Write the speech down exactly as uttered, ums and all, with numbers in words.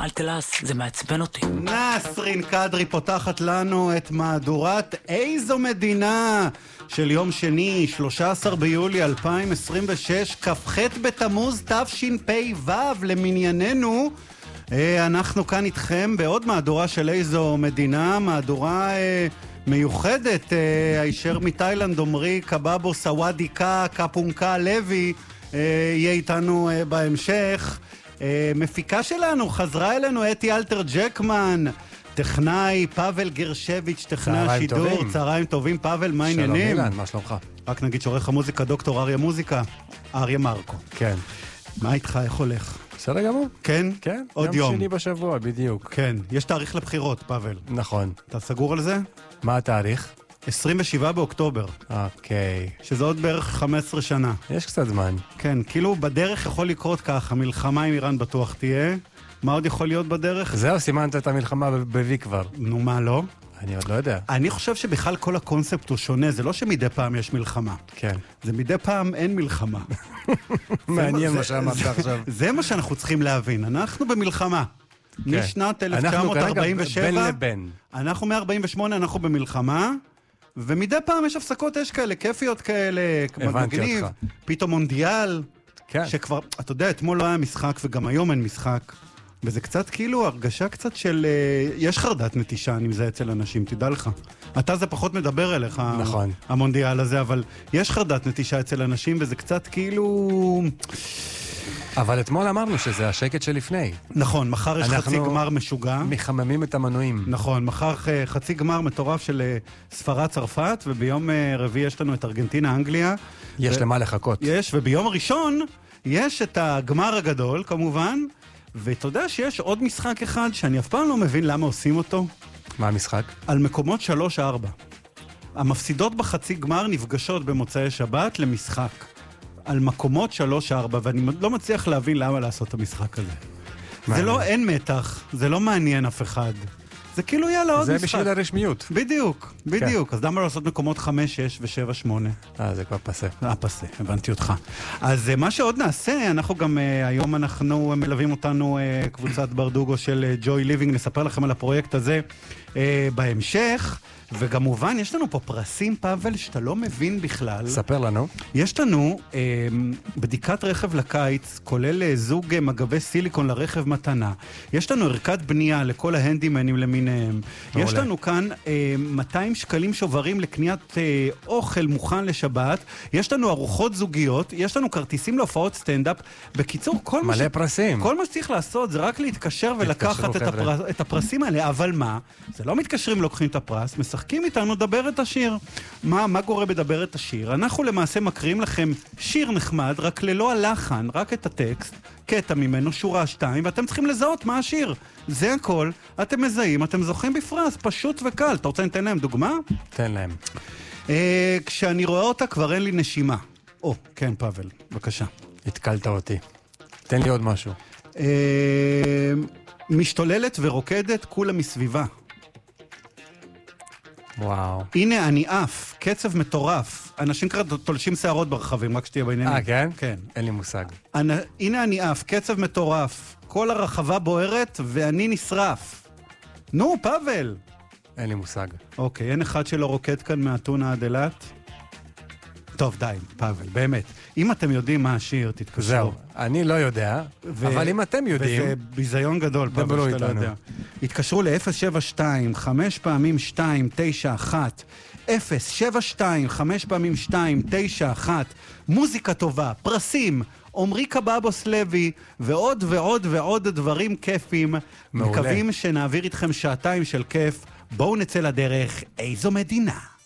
אל תלעס, זה מעצבן אותי. נסרין קדרי פותחת לנו את מהדורת איזו מדינה של יום שני, שלושה עשר ביולי אלפיים עשרים ושש, כ"ח בתמוז תשפ"ו למנייננו. אנחנו כאן איתכם בעוד מהדורה של איזו מדינה, מהדורה מיוחדת. הישר מתאילנד עומרי קבאבו סוואדי קה קפונקה לוי יהיה איתנו בהמשך. מפיקה שלנו חזרה אלינו אתי אלתר ג'קמן, טכנאי פאבל גרשביץ', טכנאי השידור. טובים. צהריים טובים פאבל, מה העניינים? שלום אילן, מה שלומך? רק נגיד שעורך המוזיקה דוקטור אריה מוזיקה, אריה מרקו. כן. מה איתך, איך הולך? בסדר גמור? כן? כן. עוד יום יום. שני בשבוע, בדיוק. כן, יש תאריך לבחירות פאבל. נכון. אתה סגור על זה? מה התאריך? עשרים ושבעה באוקטובר, אוקיי. שזה עוד בערך חמש עשרה שנה. יש קצת זמן. כן, כאילו בדרך יכול לקרות ככה, מלחמה עם איראן בטוח תהיה. מה עוד יכול להיות בדרך? זהו, סימנת את המלחמה בבי כבר. נו, מה לא? אני עוד לא יודע. אני חושב שבכלל כל הקונספט הוא שונה, זה לא שמדי פעם יש מלחמה. כן. זה מדי פעם אין מלחמה. מעניין זה- מה שאמרת זה- עכשיו. זה מה שאנחנו צריכים להבין, אנחנו במלחמה. משנת אלף תשע אנחנו מאות כרגע ארבעים ושבע, בין לבין. אנחנו מ-ארבעים ושמונה, אנחנו במלחמה, ומדי פעם יש הפסקות אש כאלה, כיפיות כאלה, הבנתי מגניב, אותך. פתאום מונדיאל, כן. שכבר, אתה יודע, אתמול לא היה משחק וגם היום אין משחק, וזה קצת כאילו הרגשה קצת של, אה, יש חרדת נטישה עם זה אצל אנשים, תדע לך. אתה זה פחות מדבר אליך, נכון. המונדיאל הזה, אבל יש חרדת נטישה אצל אנשים, וזה קצת כאילו... אבל אתמול אמרנו שזה השקט שלפני. נכון, מחר יש אנחנו- חצי גמר משוגע. מחממים את המנועים. נכון, מחר אה, חצי גמר מטורף של אה, ספרד צרפת, וביום אה, רביעי יש לנו את ארגנטינה אנגליה. יש ו- למה לחכות. יש, וביום ראשון יש את הגמר הגדול כמובן, ואתה יודע שיש עוד משחק אחד שאני אף פעם לא מבין למה עושים אותו, מה המשחק? על מקומות שלוש ארבע. המפסידות בחצי גמר נפגשות במוצאי שבת למשחק. על מקומות שלוש ארבע, ואני לא מצליח להבין למה לעשות את המשחק הזה. זה מעניין. לא, אין מתח, זה לא מעניין אף אחד. זה כאילו יאללה עוד זה משחק. בשביל הרשמיות. בדיוק, בדיוק. אז למה לא לעשות מקומות חמש, שש ושבע, שמונה? אה, זה כבר פסה. אה, פסה, הבנתי אותך. אז אה, מה שעוד נעשה, אנחנו גם, אה, היום אנחנו אה, מלווים אותנו אה, קבוצת ברדוגו של אה, ג'וי ליבינג, נספר לכם על הפרויקט הזה אה, בהמשך, וכמובן יש לנו פה פרסים, פאבל, שאתה לא מבין בכלל. ספר לנו. יש לנו אה, בדיקת רכב לקיץ, כולל אה, זוג אה, מגבי סיליקון לרכב מתנה. יש לנו ערכת בנייה לכל ההנדימנים למיניהם. מעולה. יש לנו כאן אה, מאתיים שקלים שוברים לקניית אה, אוכל מוכן לשבת. יש לנו ארוחות זוגיות. יש לנו כרטיסים להופעות סטנדאפ. בקיצור, כל מה, ש... מלא פרסים. כל מה שצריך לעשות זה רק להתקשר ולקחת את, חבר'ה. הפר... את הפרסים האלה. אבל מה? זה לא מתקשרים ולוקחים את הפרס, משחקים איתנו דבר את השיר. מה, מה קורה בדבר את השיר? אנחנו למעשה מקריאים לכם שיר נחמד, רק ללא הלחן, רק את הטקסט, קטע ממנו, שורה שתיים, ואתם צריכים לזהות מה השיר. זה הכל, אתם מזהים, אתם זוכים בפרס, פשוט וקל. אתה רוצה לתת להם דוגמה? תן להם. אה, כשאני רואה אותה כבר אין לי נשימה. או, כן, פאבל, בבקשה. התקלת אותי. תן לי עוד משהו. אה, משתוללת ורוקדת, כולה מסביבה. וואו. הנה אני עף, קצב מטורף. אנשים ככה תולשים שערות ברחבים, רק שתהיה בעניינים. אה, כן? כן. אין לי מושג. אנ... הנה אני עף, קצב מטורף. כל הרחבה בוערת ואני נשרף. נו, פאבל. אין לי מושג. אוקיי, אין אחד שלא רוקד כאן מאתונה עד אילת? טוב, די, פאבל, באמת. אם אתם יודעים מה השיר, תתקשרו. זהו. אני לא יודע, ו- אבל אם אתם יודעים... וזה ביזיון גדול, דברו פאבל, שאתה לא איתנו. יודע. התקשרו ל-אפס שבע שתיים, חמש פעמים שתיים, תשע אחת. אפס שבע שתיים, חמש פעמים שתיים, תשע אחת. מוזיקה טובה, פרסים, עומרי קבאבוס לוי, ועוד ועוד ועוד דברים כיפים. מעולה. מקווים שנעביר איתכם שעתיים של כיף. בואו נצא לדרך, איזו מדינה.